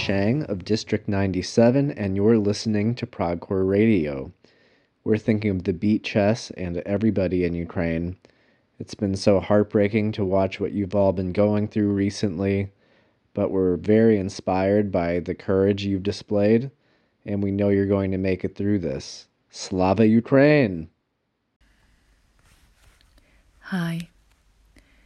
Shang of District 97, and you're listening to Progcore Radio. We're thinking of the Beat Chess and everybody in Ukraine. It's been so heartbreaking to watch what you've all been going through recently, but we're very inspired by the courage you've displayed, and we know you're going to make it through this. Slava Ukraine! Hi,